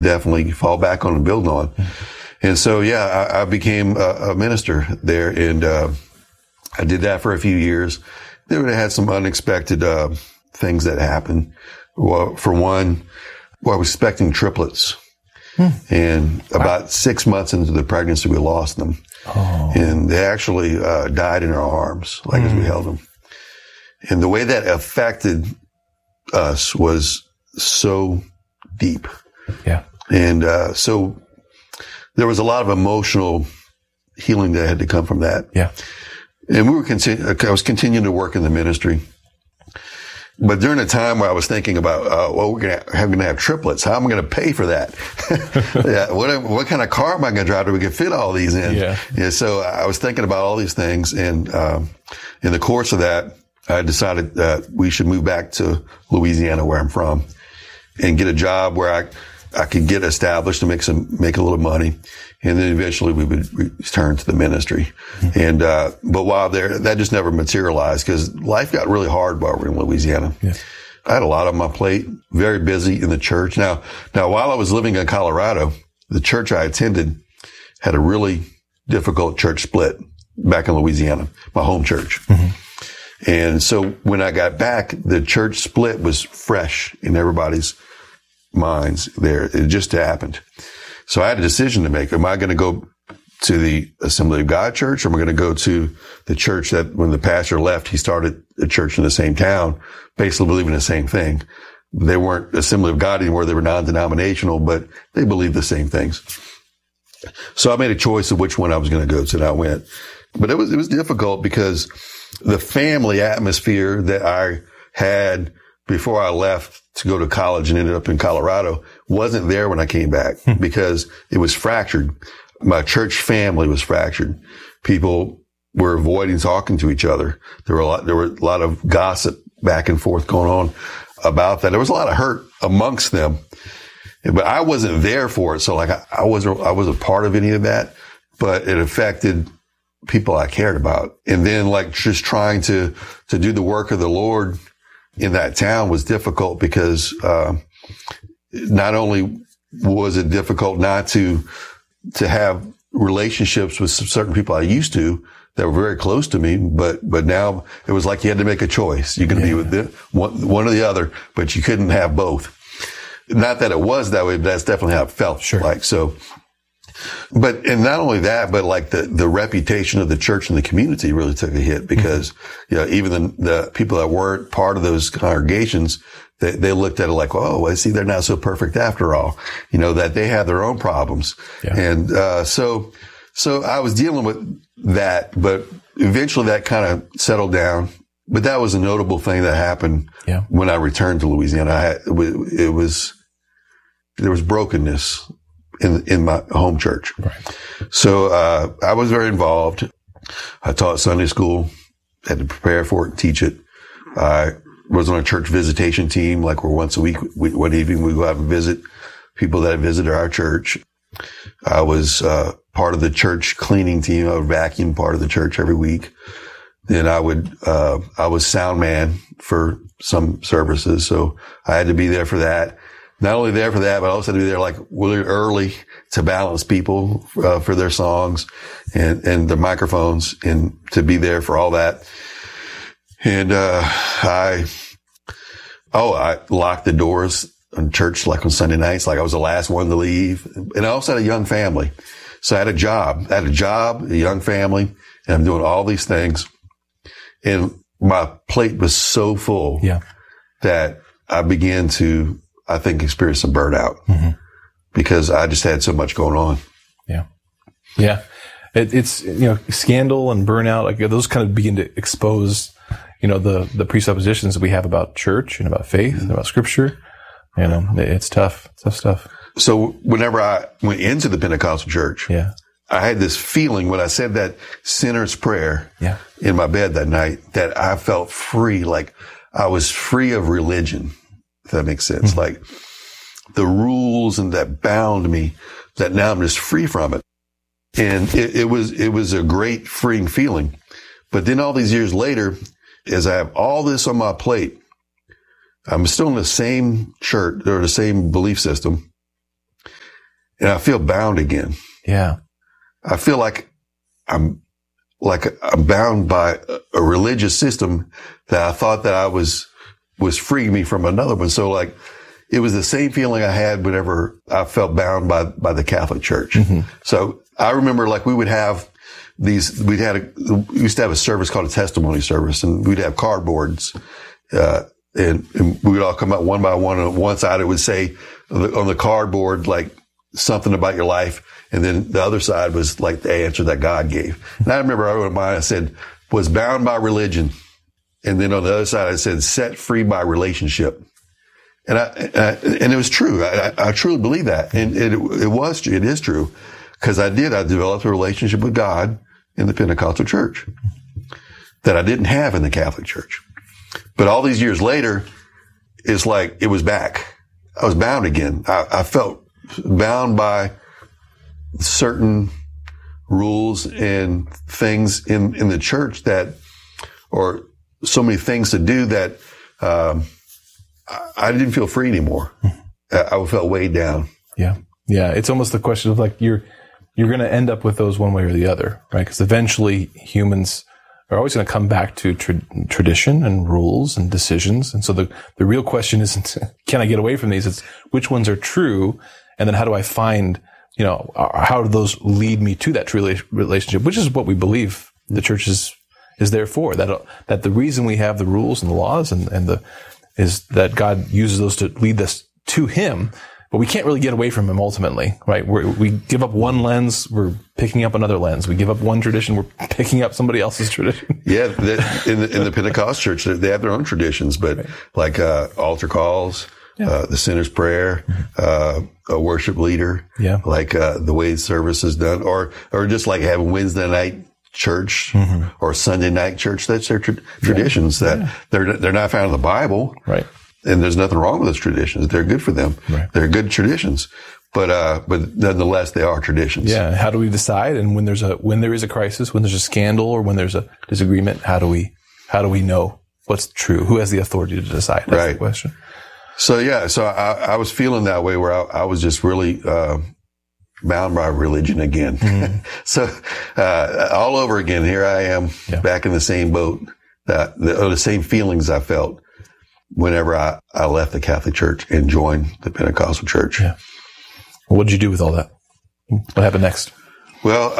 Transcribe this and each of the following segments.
definitely fall back on and build on. And so, I became a minister there, and I did that for a few years. Then I had some unexpected things that happened. Well, for one, I was expecting triplets. And about 6 months into the pregnancy, we lost them. Oh. And they actually died in our arms, as we held them. And the way that affected us was so deep. Yeah. And so there was a lot of emotional healing that had to come from that. Yeah. And I was continuing to work in the ministry. But during the time where I was thinking about, we're going to have triplets. How am I going to pay for that? What kind of car am I going to drive that we can fit all these in? Yeah. So I was thinking about all these things. And in the course of that, I decided that we should move back to Louisiana, where I'm from, and get a job where I could get established and make a little money. And then eventually we would return to the ministry. And, but while there, that just never materialized because life got really hard while we were in Louisiana. Yeah. I had a lot on my plate, very busy in the church. Now while I was living in Colorado, the church I attended had a really difficult church split back in Louisiana, my home church. Mm-hmm. And so when I got back, the church split was fresh in everybody's minds there. It just happened. So I had a decision to make. Am I going to go to the Assembly of God church, or am I going to go to the church that when the pastor left, he started a church in the same town, basically believing the same thing? They weren't Assembly of God anymore. They were non-denominational, but they believed the same things. So I made a choice of which one I was going to go to, and I went. But it was difficult because the family atmosphere that I had before I left to go to college and ended up in Colorado wasn't there when I came back because it was fractured. My church family was fractured. People were avoiding talking to each other. There were a lot of gossip back and forth going on about that. There was a lot of hurt amongst them, but I wasn't there for it. So I wasn't part of any of that, but it affected people I cared about. And then just trying to do the work of the Lord in that town was difficult because, not only was it difficult not to have relationships with certain people I used to that were very close to me, but now it was like you had to make a choice. You're going to be with one or the other, but you couldn't have both. Not that it was that way, but that's definitely how it felt. Sure. And not only that, but the reputation of the church and the community really took a hit because, even the people that weren't part of those congregations, they looked at it like, oh, I see they're not so perfect after all, that they have their own problems. Yeah. And, so I was dealing with that, but eventually that kind of settled down. But that was a notable thing that happened when I returned to Louisiana. There was brokenness in my home church. Right. So, I was very involved. I taught Sunday school, had to prepare for it and teach it. I was on a church visitation team, where once a week, one evening we go out and visit people that visited our church. I was, part of the church cleaning team. I would vacuum part of the church every week. Then I was sound man for some services. So I had to be there for that. Not only there for that, but I also had to be there really early to balance people for their songs and the microphones and to be there for all that. And I locked the doors on church on Sunday nights, I was the last one to leave. And I also had a young family. So I had a job, a young family, and I'm doing all these things. And my plate was so full that I began to, I think, experience some burnout because I just had so much going on. Yeah. Yeah. It's, scandal and burnout, those kind of begin to expose, the presuppositions that we have about church and about faith and about scripture. It's tough. It's tough stuff. So whenever I went into the Pentecostal church, I had this feeling when I said that sinner's prayer in my bed that night that I felt free, I was free of religion, if that makes sense. The rules and that bound me, that now I'm just free from it. And it was a great freeing feeling. But then all these years later, as I have all this on my plate, I'm still in the same church or the same belief system. and I feel bound again. Yeah. I feel like I'm bound by a religious system that I thought that was freeing me from another one. So like, it was the same feeling I had whenever I felt bound by the Catholic Church. Mm-hmm. So I remember like we used to have a service called a testimony service, and we'd have cardboards, and we would all come out one by one. On one side, it would say on the cardboard, like something about your life. And then the other side was like the answer that God gave. And I remember I wrote mine, I said, was bound by religion. And then on the other side, I said, set free by relationship. And and it was true. I truly believe that. And it is true. Cause I developed a relationship with God in the Pentecostal church that I didn't have in the Catholic Church. But all these years later, it's like it was back. I was bound again. I felt bound by certain rules and things in the church or so many things to do that, I didn't feel free anymore. I felt weighed down. Yeah. Yeah. It's almost the question of like, you're going to end up with those one way or the other, right? Because eventually humans are always going to come back to tradition and rules and decisions. And so the real question isn't, can I get away from these? It's which ones are true? And then how do I find, how do those lead me to that true relationship, which is what we believe the church is there for, that the reason we have the rules and the laws is that God uses those to lead us to him, but we can't really get away from him ultimately, right? We give up one lens, we're picking up another lens. We give up one tradition, we're picking up somebody else's tradition. Yeah. In the Pentecost church, they have their own traditions, but right. Like, altar calls, the sinner's prayer, a worship leader, like, the way service is done, or just like having Wednesday night church or Sunday night church. That's their traditions that they're not found in the Bible. Right. And there's nothing wrong with those traditions. They're good for them. Right. They're good traditions. But nonetheless, they are traditions. Yeah. How do we decide? And when there is a crisis, when there's a scandal or when there's a disagreement, how do we know what's true? Who has the authority to decide? That's the question. So I was feeling that way where I was just really, bound by religion again. Mm-hmm. So, all over again, here I am back in the same boat, the same feelings I felt whenever I left the Catholic Church and joined the Pentecostal church. Yeah. Well, what did you do with all that? What happened next? Well,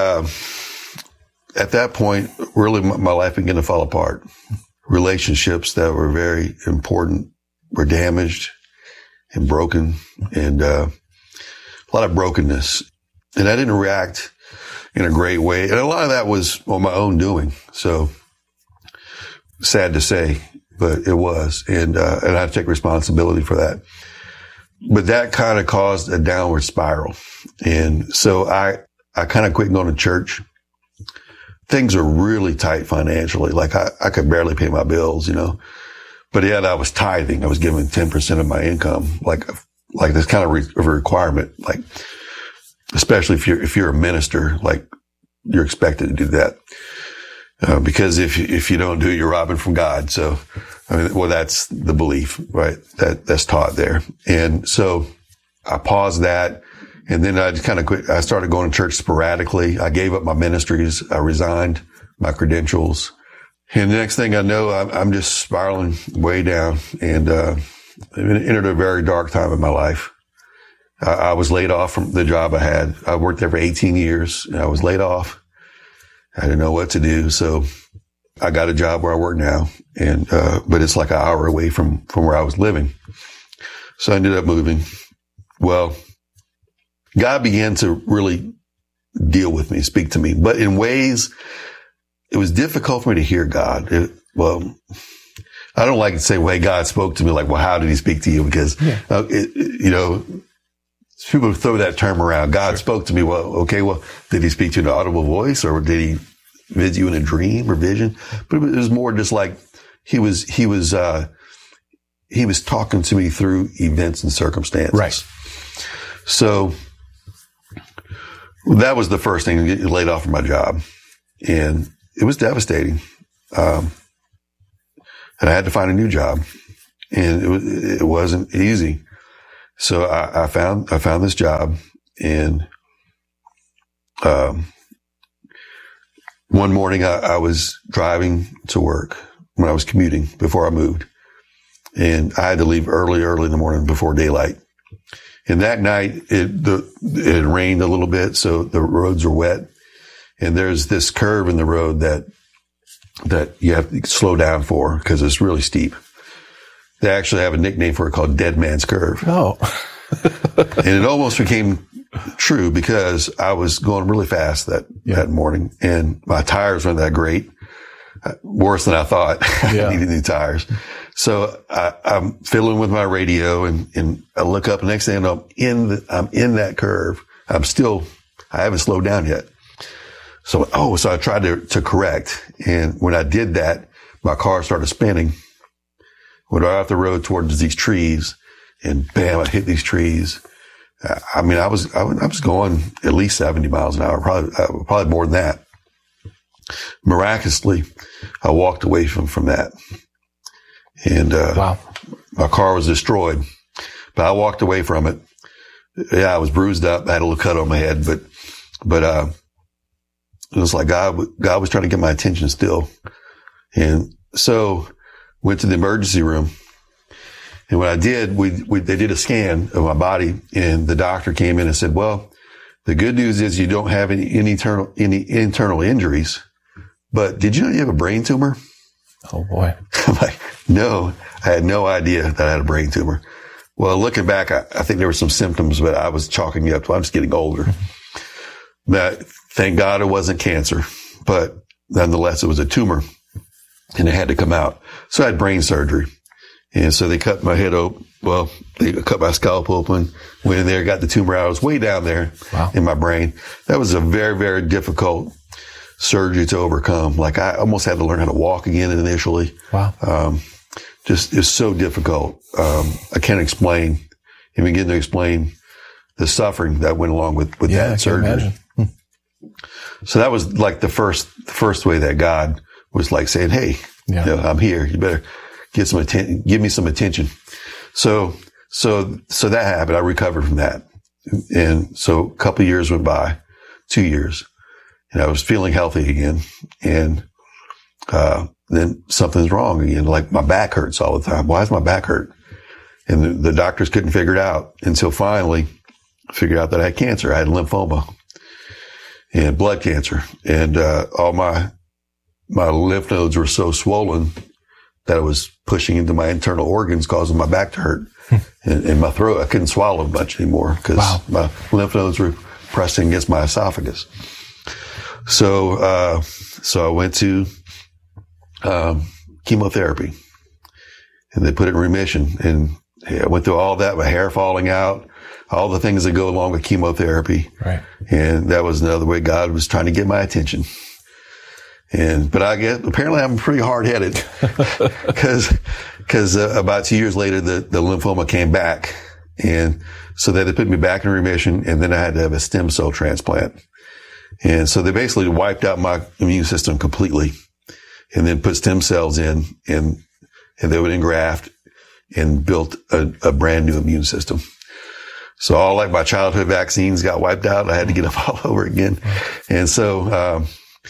at that point, really my life began to fall apart. Relationships that were very important were damaged and broken, and, a lot of brokenness. And I didn't react in a great way. And a lot of that was on my own doing. So sad to say, but it was. And I had to take responsibility for that. But that kind of caused a downward spiral. And so I kind of quit going to church. Things are really tight financially. Like I could barely pay my bills, but yet I was tithing. I was giving 10% of my income, like this kind of a requirement, like, especially if you're a minister, like you're expected to do that. Because if you don't do it, you're robbing from God. So, that's the belief, right? That's taught there. And so I paused that, and then I just kind of quit. I started going to church sporadically. I gave up my ministries. I resigned my credentials. And the next thing I know, I'm just spiraling way down, and, entered a very dark time in my life. I was laid off from the job I had. I worked there for 18 years, and I was laid off. I didn't know what to do, so I got a job where I work now, and but it's like an hour away from where I was living. So I ended up moving. Well, God began to really deal with me, speak to me, but in ways it was difficult for me to hear God. I don't like to say, well, hey, God spoke to me. Like, well, how did he speak to you? Because, people throw that term around. God spoke to me. Well, okay, well, did he speak to you in an audible voice, or did he visit you in a dream or vision? But it was more just like he was talking to me through events and circumstances. Right. So that was the first thing, to get laid off from my job. And it was devastating. And I had to find a new job, and it wasn't easy. So I found this job And one morning I was driving to work when I was commuting before I moved. And I had to leave early in the morning before daylight. And that night it rained a little bit, so the roads were wet. And there's this curve in the road that you have to slow down for because it's really steep. They actually have a nickname for it called Dead Man's Curve. Oh. And it almost became true because I was going really fast that morning, and my tires weren't that great. Worse than I thought. Yeah. I needed new tires. So I'm fiddling with my radio, and I look up, and next thing I know, I'm in that curve. I haven't slowed down yet. So I tried to correct. And when I did that, my car started spinning. Went right off the road towards these trees, and bam, I hit these trees. I mean, I was going at least 70 miles an hour, probably more than that. Miraculously, I walked away from that. And, wow. My car was destroyed, but I walked away from it. Yeah, I was bruised up. I had a little cut on my head, but it was like God was trying to get my attention still. And so went to the emergency room. And what I did, they did a scan of my body, and the doctor came in and said, well, the good news is you don't have any internal injuries, but did you know you have a brain tumor? Oh boy. I'm like, no, I had no idea that I had a brain tumor. Well, looking back, I think there were some symptoms, but I was chalking it up to I'm just getting older. But thank God it wasn't cancer, but nonetheless, it was a tumor, and it had to come out. So I had brain surgery. And so they cut my head open. Well, they cut my scalp open, went in there, got the tumor out. It was way down there in my brain. That was a very, very difficult surgery to overcome. Like I almost had to learn how to walk again initially. Wow. Just it's so difficult. I can't even begin to explain the suffering that went along with that surgery. So that was like the first way that God was like saying, hey, I'm here. You better get some attention, give me some attention. So that happened. I recovered from that. And so a couple of years went by, 2 years, and I was feeling healthy again. And, then something's wrong again. Like my back hurts all the time. Why does my back hurt? And the doctors couldn't figure it out until finally figured out that I had cancer. I had lymphoma and blood cancer, and, all my lymph nodes were so swollen that it was pushing into my internal organs, causing my back to hurt and my throat. I couldn't swallow much anymore because my lymph nodes were pressing against my esophagus. So I went to chemotherapy, and they put it in remission. And I went through all that, my hair falling out, all the things that go along with chemotherapy. Right. And that was another way God was trying to get my attention. But I guess apparently I'm pretty hard headed because about 2 years later, the lymphoma came back. And so they put me back in remission, and then I had to have a stem cell transplant. And so they basically wiped out my immune system completely, and then put stem cells in, and they would engraft and built a brand new immune system. So all like my childhood vaccines got wiped out. I had to get them all over again. And so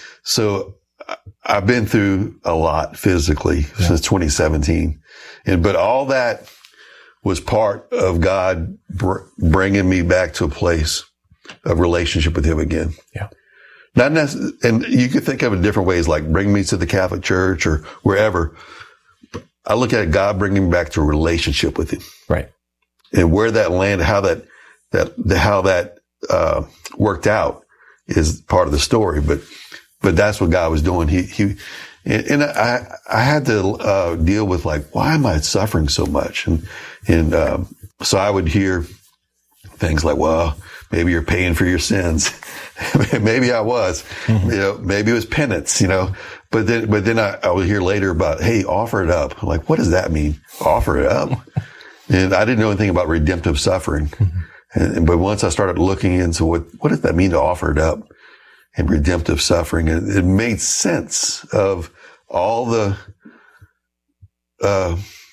I've been through a lot physically since 2017. But all that was part of God bringing me back to a place of relationship with Him again. Yeah. Not necessarily, and you could think of it in different ways, like bring me to the Catholic Church or wherever. I look at God bringing me back to a relationship with Him. Right. And where that landed, how that worked out is part of the story. But that's what God was doing. I had to deal with like, why am I suffering so much? And so I would hear things like, well, maybe you're paying for your sins. Maybe I was, maybe it was penance, but then I would hear later about, hey, offer it up. I'm like, what does that mean? Offer it up. And I didn't know anything about redemptive suffering. Mm-hmm. But once I started looking into what does that mean to offer it up and redemptive suffering, it made sense of all the,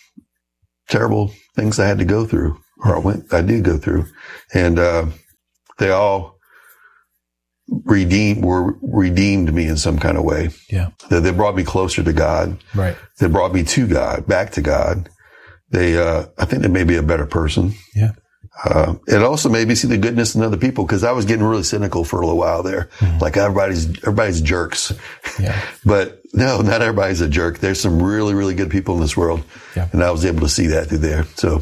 terrible things I had to go through, or I did go through. And they all were redeemed me in some kind of way. Yeah. They brought me closer to God. Right. They brought me to God, back to God. I think they made me a better person. Yeah. It also made me see the goodness in other people, because I was getting really cynical for a little while there. Mm-hmm. Like everybody's jerks. Yeah. But no, not everybody's a jerk. There's some really, really good people in this world. Yeah. And I was able to see that through there. So,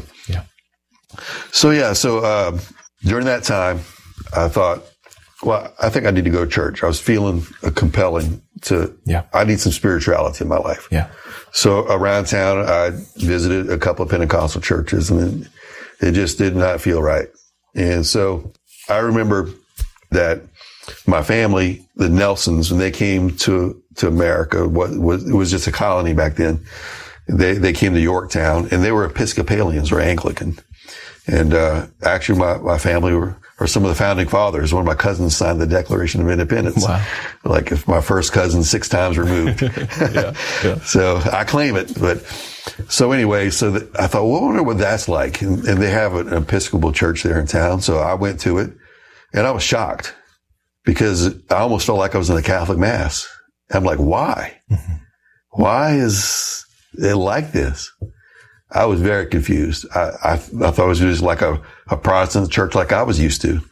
during that time, I thought, well, I think I need to go to church. I was feeling compelling I need some spirituality in my life. Yeah. So around town, I visited a couple of Pentecostal churches, and it just did not feel right. And so I remember that my family, the Nelsons, when they came to America, it was just a colony back then. They came to Yorktown, and they were Episcopalians or Anglican. And actually, my family were some of the founding fathers. One of my cousins signed the Declaration of Independence. Wow. Like if my first cousin 6 times removed. Yeah. So I claim it. But so anyway, I thought, well, I wonder what that's like. And they have an Episcopal church there in town. So I went to it, and I was shocked because I almost felt like I was in a Catholic mass. I'm like, why? Mm-hmm. Why is it like this? I was very confused. I thought it was just like a Protestant church like I was used to.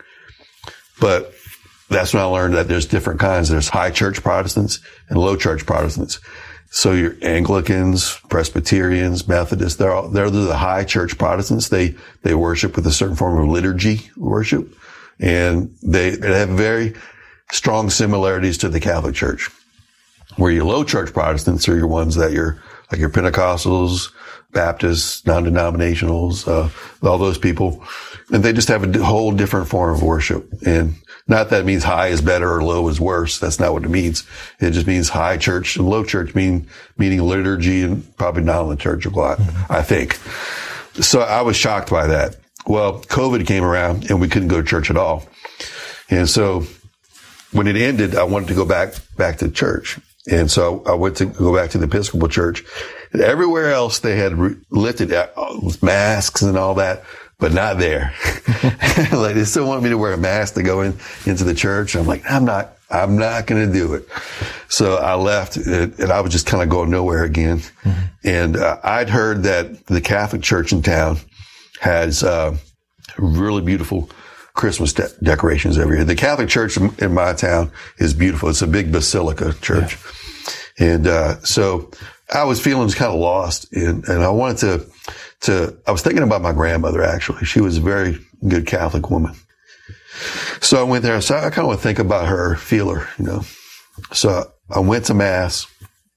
But that's when I learned that there's different kinds. There's high church Protestants and low church Protestants. So your Anglicans, Presbyterians, Methodists, they're the high church Protestants. They worship with a certain form of liturgy worship. And they have very strong similarities to the Catholic Church. Where your low church Protestants are your ones that you're like your Pentecostals, Baptists, non-denominationals, all those people. And they just have a whole different form of worship. And not that it means high is better or low is worse. That's not what it means. It just means high church and low church meaning liturgy and probably non-liturgical, I think. So I was shocked by that. Well, COVID came around and we couldn't go to church at all. And so when it ended, I wanted to go back to church. And so I went to go back to the Episcopal Church. And everywhere else they had lifted masks and all that, but not there. Like they still want me to wear a mask to go into the church. I'm like, I'm not going to do it. So I left, and I was just kind of going nowhere again. Mm-hmm. And I'd heard that the Catholic Church in town has really beautiful Christmas decorations every year. The Catholic Church in my town is beautiful. It's a big basilica church. Yeah. And so I was feeling kind of lost, and I wanted I was thinking about my grandmother, actually. She was a very good Catholic woman. So I went there. So I kind of want to think about her, feel her, So I went to Mass.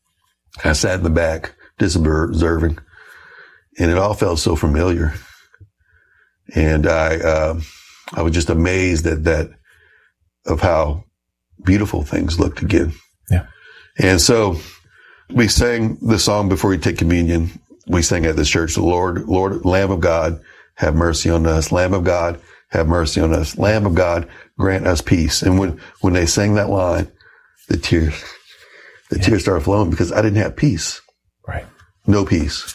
I sat in the back, just observing, and it all felt so familiar. And I was just amazed at that, of how beautiful things looked again. Yeah. And so we sang the song before we take communion. We sang at this church, the Lord, Lamb of God, have mercy on us. Lamb of God, have mercy on us. Lamb of God, grant us peace. And when they sang that line, the tears started flowing because I didn't have peace. Right. No peace.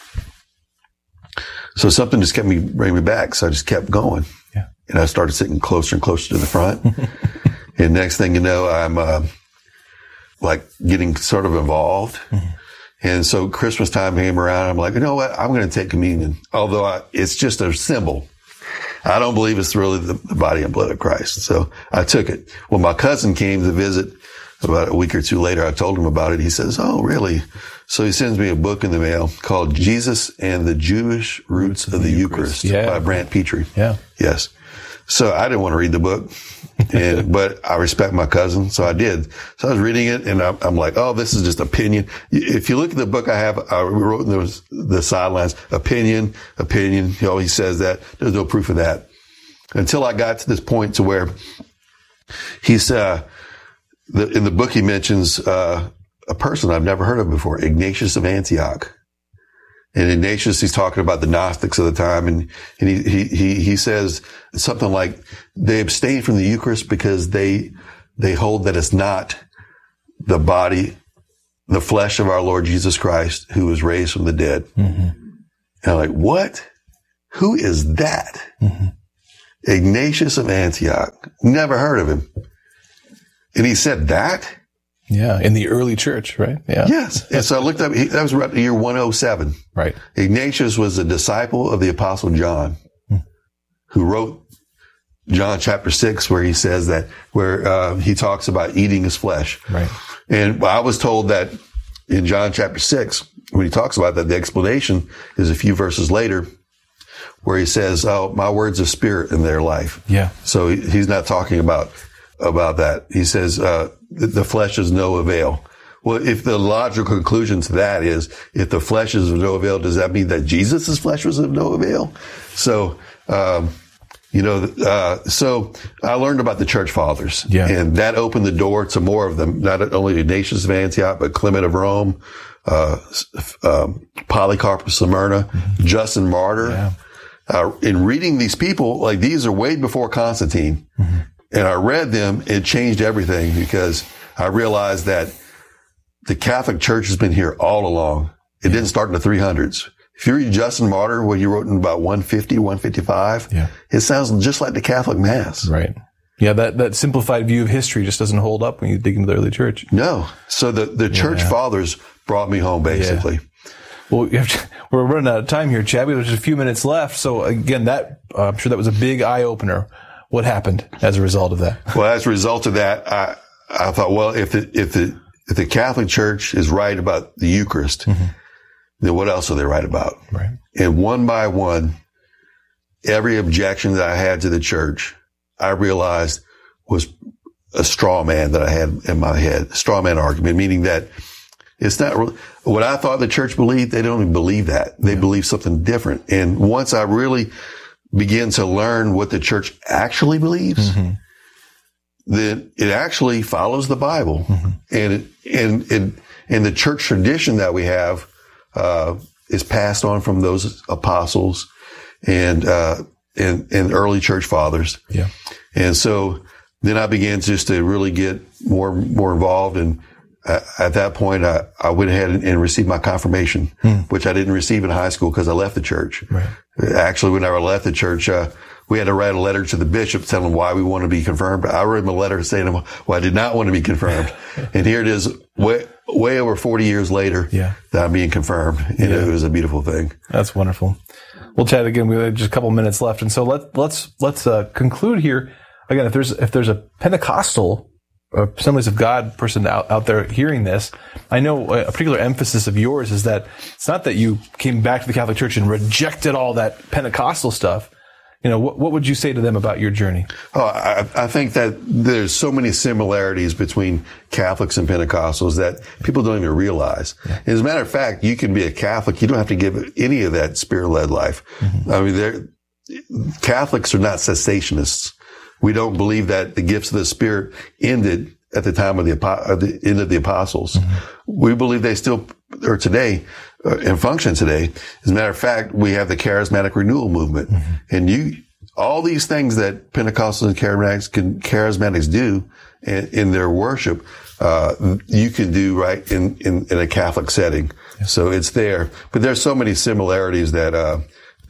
So something just kept bringing me back. So I just kept going. Yeah. And I started sitting closer and closer to the front. And next thing you know, I'm like getting sort of involved. Mm-hmm. And so Christmas time came around. I'm like, you know what? I'm going to take communion. Although it's just a symbol. I don't believe it's really the body and blood of Christ. So I took it. When my cousin came to visit about a week or two later, I told him about it. He says, oh, really? So he sends me a book in the mail called Jesus and the Jewish Roots of the Eucharist by Brant Petrie. Yeah. Yes. So I didn't want to read the book, but I respect my cousin, so I did. So I was reading it, and I'm like, oh, this is just opinion. If you look at the book I wrote in the sidelines, opinion. He says that. There's no proof of that. Until I got to this point to where he's, in the book he mentions, a person I've never heard of before, Ignatius of Antioch. And Ignatius, he's talking about the Gnostics of the time, and he says something like they abstain from the Eucharist because they hold that it's not the body, the flesh of our Lord Jesus Christ, who was raised from the dead. Mm-hmm. And I'm like, what? Who is that? Mm-hmm. Ignatius of Antioch. Never heard of him. And he said that? Yeah, in the early church, right? Yeah. Yes. And so I looked up, that was around the year 107. Right. Ignatius was a disciple of the Apostle John, who wrote John chapter 6, where he says that, where he talks about eating his flesh. Right. And I was told that in John chapter 6, when he talks about that, the explanation is a few verses later, where he says, "Oh, my words of spirit in their life." Yeah. So he's not talking about that. He says, the flesh is no avail. Well, if the logical conclusion to that is, if the flesh is of no avail, does that mean that Jesus' flesh was of no avail? So, so I learned about the church fathers. Yeah. And that opened the door to more of them, not only Ignatius of Antioch, but Clement of Rome, Polycarp of Smyrna, Justin Martyr. Yeah. In reading these people, like, these are way before Constantine. And I read them, it changed everything, because I realized that the Catholic Church has been here all along. It didn't start in the 300s. If you read Justin Martyr, what he wrote in about 150, 155, it sounds just like the Catholic Mass. Right. Yeah, that simplified view of history just doesn't hold up when you dig into the early church. No. So the church fathers brought me home, basically. Yeah. Well, we're running out of time here, Chad. We have just a few minutes left. So again, I'm sure that was a big eye opener. What happened as a result of that? Well, as a result of that, I thought, well, if the Catholic Church is right about the Eucharist, then what else are they right about? Right. And one by one, every objection that I had to the church, I realized was a straw man that I had in my head, a straw man argument, meaning that it's not what I thought the church believed. They don't even believe that. They believe something different. And once I really begin to learn what the church actually believes, then it actually follows the Bible. And the church tradition that we have, is passed on from those apostles and early church fathers. Yeah. And so then I began just to really get more involved. And at that point, I went ahead and received my confirmation, which I didn't receive in high school because I left the church. Right. Actually, when I left the church, we had to write a letter to the bishop telling him why we want to be confirmed. I wrote him a letter saying, well, I did not want to be confirmed. And here it is, way over 40 years later, that I'm being confirmed. And it was a beautiful thing. That's wonderful. Well, Chad, again, we have just a couple minutes left. And so let's conclude here. Again, if there's a Pentecostal Assemblies of God person out there hearing this, I know a particular emphasis of yours is that it's not that you came back to the Catholic Church and rejected all that Pentecostal stuff. You know, what would you say to them about your journey? Oh, I think that there's so many similarities between Catholics and Pentecostals that people don't even realize. Yeah. As a matter of fact, you can be a Catholic. You don't have to give any of that spirit-led life. I mean, Catholics are not cessationists. We don't believe that the gifts of the Spirit ended at the time of the end of the apostles. We believe they still are today and function today. As a matter of fact, we have the charismatic renewal movement, and all these things that Pentecostals and charismatics do in their worship, you can do right in a Catholic setting. Yeah. So it's there, but there's so many similarities that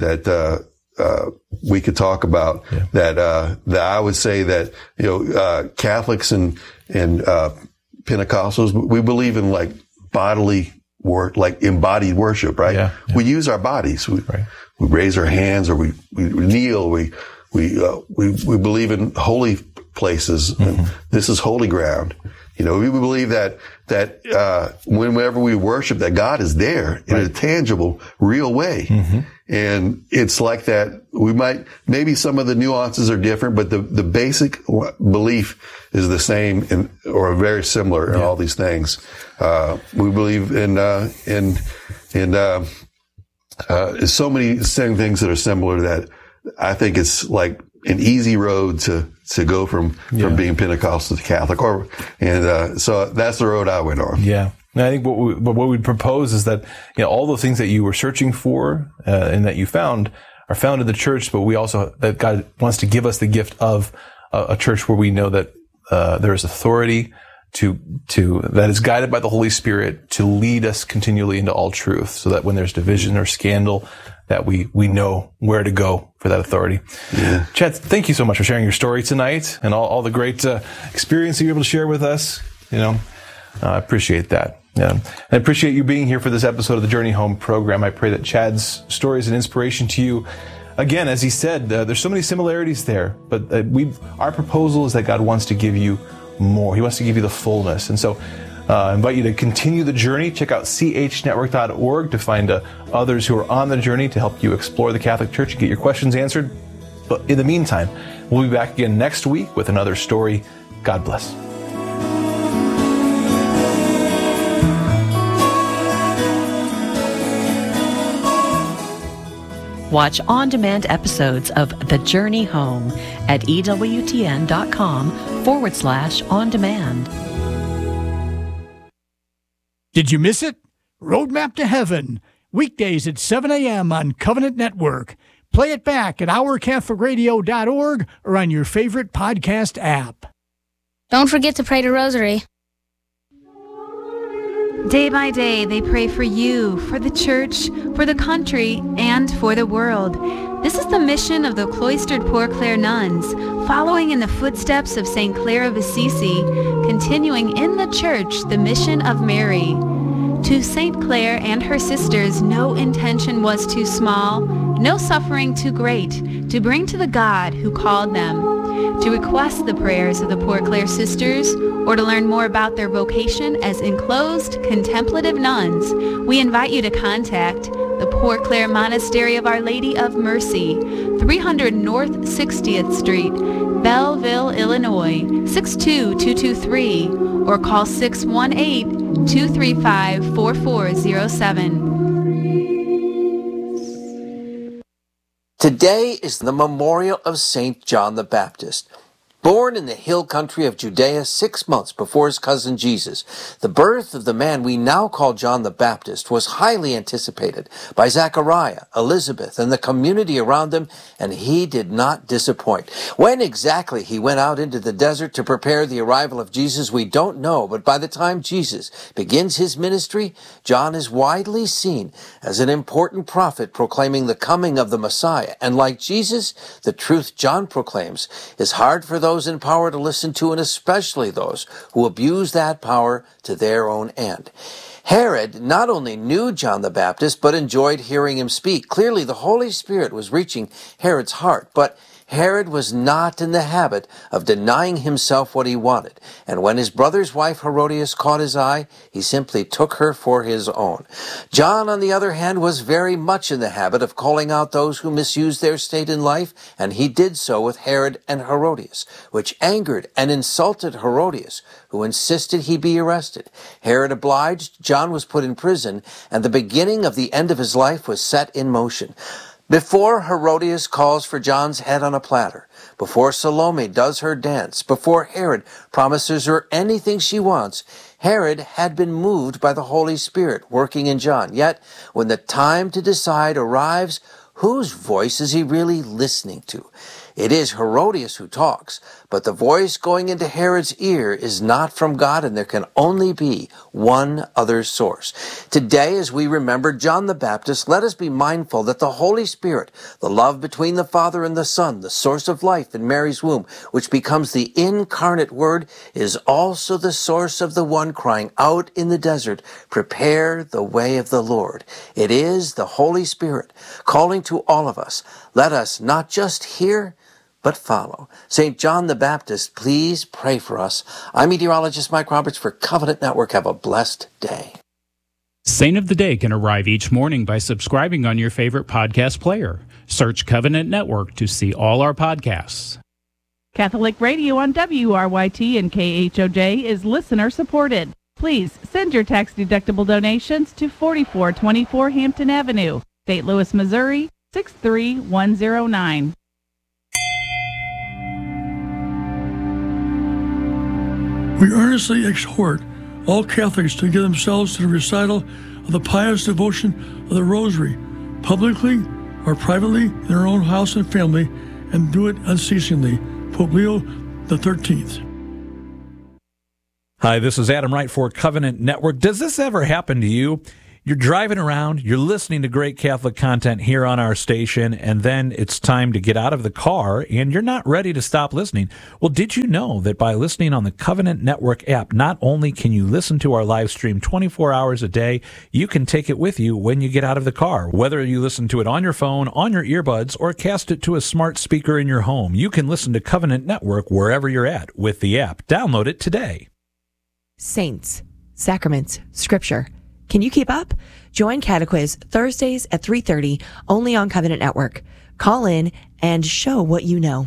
we could talk about. Yeah. that I would say that, Catholics and Pentecostals, we believe in like bodily work, like embodied worship, right? Yeah. Yeah. We use our bodies. We raise our hands, or we kneel. We believe in holy places. And this is holy ground. We believe that whenever we worship, that God is there in a tangible, real way. And it's like that. Maybe some of the nuances are different, but the basic belief is the same or very similar in all these things. We believe in so many same things that are similar that I think it's like an easy road to go from being Pentecostal to Catholic, so that's the road I went on. Yeah. And I think what we'd propose is that, all the things that you were searching for, and that you found are found in the church, but that God wants to give us the gift of a church where we know that, there is authority that is guided by the Holy Spirit to lead us continually into all truth, so that when there's division or scandal, that we know where to go for that authority. Yeah. Chad, thank you so much for sharing your story tonight and all the great experience you're able to share with us. I appreciate that. Yeah. I appreciate you being here for this episode of the Journey Home program. I pray that Chad's story is an inspiration to you. Again, as he said, there's so many similarities there, but our proposal is that God wants to give you more. He wants to give you the fullness. And so I invite you to continue the journey. Check out chnetwork.org to find others who are on the journey to help you explore the Catholic Church and get your questions answered. But in the meantime, we'll be back again next week with another story. God bless. Watch on-demand episodes of The Journey Home at EWTN.com/on-demand. Did you miss it? Roadmap to Heaven, weekdays at 7 a.m. on Covenant Network. Play it back at OurCatholicRadio.org or on your favorite podcast app. Don't forget to pray the rosary. Day by day, they pray for you, for the church, for the country, and for the world. This is the mission of the cloistered Poor Clare nuns, following in the footsteps of St. Clare of Assisi, continuing in the church the mission of Mary. To St. Clare and her sisters, no intention was too small, no suffering too great, to bring to the God who called them. To request the prayers of the Poor Clare sisters, or to learn more about their vocation as enclosed contemplative nuns, we invite you to contact the Poor Clare Monastery of Our Lady of Mercy, 300 North 60th Street, Belleville, Illinois, 62223, or call 618-235-4407. Today is the memorial of St. John the Baptist. Born in the hill country of Judea 6 months before his cousin Jesus, the birth of the man we now call John the Baptist was highly anticipated by Zechariah, Elizabeth, and the community around them, and he did not disappoint. When exactly he went out into the desert to prepare the arrival of Jesus, we don't know, but by the time Jesus begins his ministry, John is widely seen as an important prophet proclaiming the coming of the Messiah. And like Jesus, the truth John proclaims is hard for those in power to listen to, and especially those who abuse that power to their own end. Herod not only knew John the Baptist, but enjoyed hearing him speak. Clearly, the Holy Spirit was reaching Herod's heart, but Herod was not in the habit of denying himself what he wanted, and when his brother's wife Herodias caught his eye, he simply took her for his own. John, on the other hand, was very much in the habit of calling out those who misused their state in life, and he did so with Herod and Herodias, which angered and insulted Herodias, who insisted he be arrested. Herod obliged, John was put in prison, and the beginning of the end of his life was set in motion. Before Herodias calls for John's head on a platter, before Salome does her dance, before Herod promises her anything she wants, Herod had been moved by the Holy Spirit working in John. Yet, when the time to decide arrives, whose voice is he really listening to? It is Herodias who talks, but the voice going into Herod's ear is not from God, and there can only be one other source. Today, as we remember John the Baptist, let us be mindful that the Holy Spirit, the love between the Father and the Son, the source of life in Mary's womb, which becomes the incarnate Word, is also the source of the one crying out in the desert, "Prepare the way of the Lord." It is the Holy Spirit calling to all of us. Let us not just hear, but follow. St. John the Baptist, please pray for us. I'm meteorologist Mike Roberts for Covenant Network. Have a blessed day. Saint of the Day can arrive each morning by subscribing on your favorite podcast player. Search Covenant Network to see all our podcasts. Catholic Radio on WRYT and KHOJ is listener supported. Please send your tax-deductible donations to 4424 Hampton Avenue, St. Louis, Missouri, 63109. We earnestly exhort all Catholics to give themselves to the recital of the pious devotion of the Rosary, publicly or privately in their own house and family, and do it unceasingly. Pope Leo XIII. Hi, this is Adam Wright for Covenant Network. Does this ever happen to you? You're driving around, you're listening to great Catholic content here on our station, and then it's time to get out of the car, and you're not ready to stop listening. Well, did you know that by listening on the Covenant Network app, not only can you listen to our live stream 24 hours a day, you can take it with you when you get out of the car. Whether you listen to it on your phone, on your earbuds, or cast it to a smart speaker in your home, you can listen to Covenant Network wherever you're at with the app. Download it today. Saints, sacraments, scripture. Can you keep up? Join Catequiz Thursdays at 3:30 only on Covenant Network. Call in and show what you know.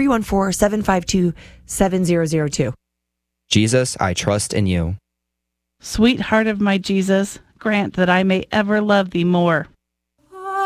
314-752-7002. Jesus, I trust in you. Sweet heart of my Jesus, grant that I may ever love thee more.